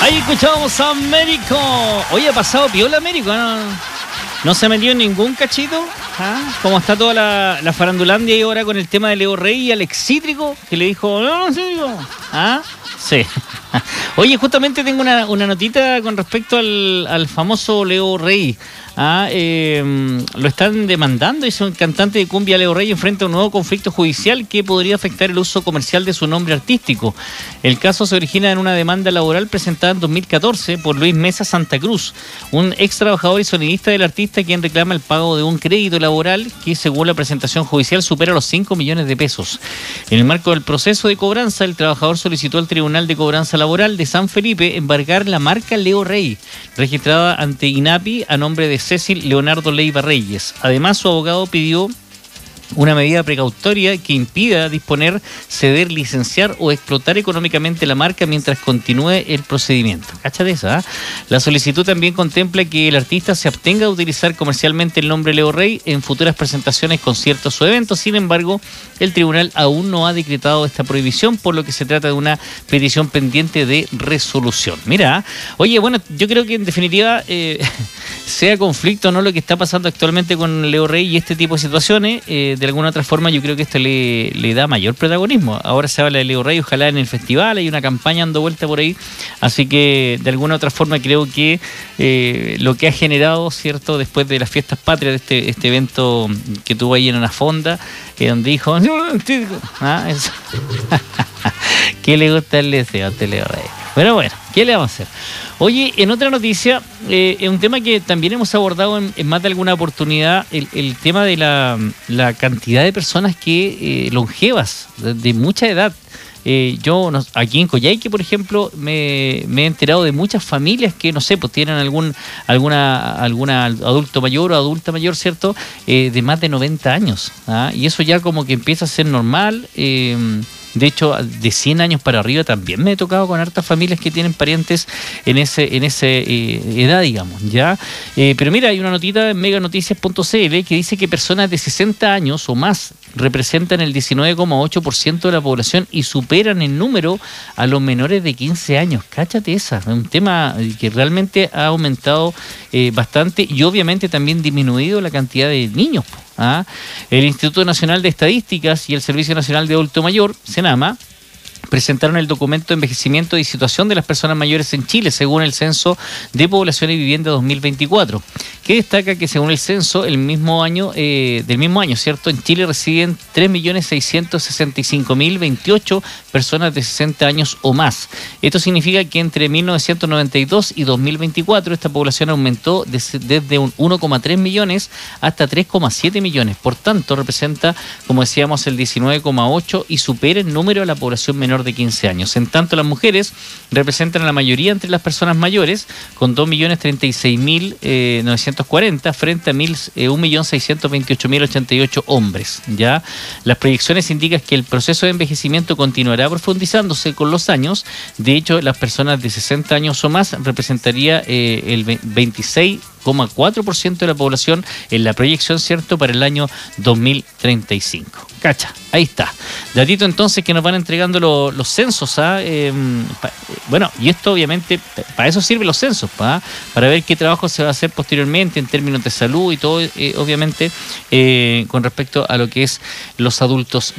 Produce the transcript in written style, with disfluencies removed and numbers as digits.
Ahí escuchábamos a Américo. Oye, ha pasado piola Américo, ¿no? No se metió en ningún cachito. Como está toda la farandulandia y ahora con el tema de Leo Rey y Alex Cítrico, que le dijo, no, sí, sí. Oye, justamente tengo una notita con respecto al famoso Leo Rey. Lo están demandando. Es un cantante de cumbia, Leo Rey, enfrenta un nuevo conflicto judicial que podría afectar el uso comercial de su nombre artístico. El caso se origina en una demanda laboral presentada en 2014 por Luis Mesa Santa Cruz, un ex trabajador y sonidista del artista, quien reclama el pago de un crédito laboral que, según la presentación judicial, supera los 5 millones de pesos. En el marco del proceso de cobranza, el trabajador solicitó al Tribunal de Cobranza Laboral de San Felipe embargar la marca Leo Rey, registrada ante INAPI a nombre de Cecil Leonardo Leiva Reyes. Además, su abogado pidió una medida precautoria que impida disponer, ceder, licenciar o explotar económicamente la marca mientras continúe el procedimiento. ¿Cacha de esa? La solicitud también contempla que el artista se abstenga de utilizar comercialmente el nombre Leo Rey en futuras presentaciones, conciertos o eventos. Sin embargo, el tribunal aún no ha decretado esta prohibición, por lo que se trata de una petición pendiente de resolución. Mira, oye, bueno, yo creo que en definitiva, sea conflicto o no lo que está pasando actualmente con Leo Rey y este tipo de situaciones, de alguna otra forma yo creo que esto le da mayor protagonismo. Ahora se habla de Leo Rey, ojalá en el festival, hay una campaña dando vuelta por ahí, así que de alguna otra forma creo que lo que ha generado, ¿cierto?, después de las fiestas patrias, de este evento que tuvo ahí en una fonda, donde dijo, eso. ¿Qué le gusta el deseo a Leo Rey? Pero bueno, ¿qué le vamos a hacer? Oye, en otra noticia, es un tema que también hemos abordado en más de alguna oportunidad, el tema de la cantidad de personas que longevas, de mucha edad. Aquí en Coyhaique, por ejemplo, me he enterado de muchas familias que, no sé, pues tienen alguna adulto mayor o adulta mayor, ¿cierto?, de más de 90 años. Y eso ya como que empieza a ser normal. De hecho, de 100 años para arriba también me he tocado con hartas familias que tienen parientes en esa edad, digamos, ¿ya? Pero mira, hay una notita en meganoticias.cl que dice que personas de 60 años o más representan el 19,8% de la población y superan en número a los menores de 15 años. Cáchate esa, es un tema que realmente ha aumentado bastante y obviamente también disminuido la cantidad de niños. El Instituto Nacional de Estadísticas y el Servicio Nacional de Adulto Mayor, SENAMA, presentaron el documento de envejecimiento y situación de las personas mayores en Chile, según el Censo de Población y Vivienda 2024, que destaca que según el censo del mismo año, ¿cierto?, en Chile residen 3.665.028 personas de 60 años o más. Esto significa que entre 1992 y 2024 esta población aumentó desde un 1,3 millones hasta 3,7 millones. Por tanto, representa, como decíamos, el 19,8% y supera el número de la población menor de 15 años. En tanto, las mujeres representan a la mayoría entre las personas mayores, con 2.036.940 frente a 1.628.088 hombres. ¿Ya? Las proyecciones indican que el proceso de envejecimiento continuará profundizándose con los años. De hecho, las personas de 60 años o más representaría el 26,4% de la población en la proyección, ¿cierto?, para el año 2035. Cacha, ahí está. Datito entonces que nos van entregando los censos. Bueno, y esto obviamente, para eso sirven los censos, para ver qué trabajo se va a hacer posteriormente en términos de salud y todo, obviamente, con respecto a lo que es los adultos